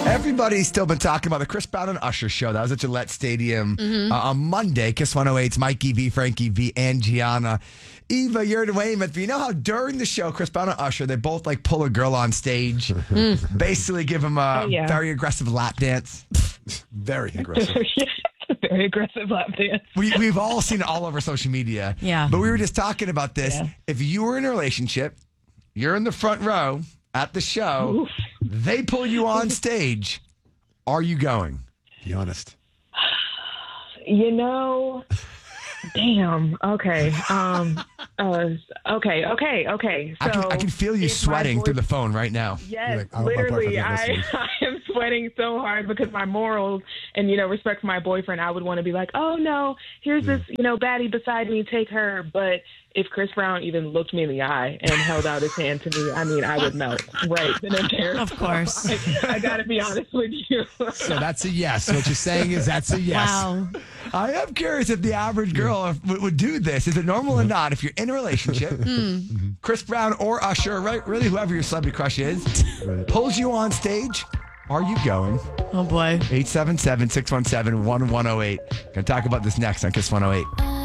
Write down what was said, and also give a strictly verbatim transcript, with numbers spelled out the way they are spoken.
Everybody's still been talking about the Chris Brown and Usher show. That was at Gillette Stadium Mm-hmm. uh, on Monday. Kiss one oh eight's Mikey V, Frankie V, and Gianna. Eva, you're in Weymouth. But you know how during the show, Chris Brown and Usher, they both like pull a girl on stage, basically give him a Oh, yeah. very aggressive lap dance. Very aggressive. Very aggressive lap dance. We, we've all seen it all over social media. Yeah. But we were just talking about this. Yeah. If you were in a relationship, you're in the front row at the show, Oof. they pull you on stage. Are you going? Be honest. You know, damn. Okay. Um. Uh. Okay. Okay. Okay. So I can, I can feel you if my sweating boy- through the phone right now. Yes, Like, I hope my literally. boyfriend's not I, listening. I am sweating so hard because my morals and, you know, respect for my boyfriend, I would want to be like, oh, no, here's this, you know, baddie beside me, take her. But if Chris Brown even looked me in the eye and held out his hand to me, I mean, I would melt right then and there. Of course. Like, I got to be honest with you. So that's a yes. What you're saying is that's a yes. Wow. I am curious if the average girl would, would do this. Is it normal or not? If you're in a relationship, Chris Brown or Usher, right, really whoever your celebrity crush is, Right. pulls you on stage, are you going? Oh, boy. eight seven seven, six one seven, one one oh eight. Going to talk about this next on Kiss one oh eight.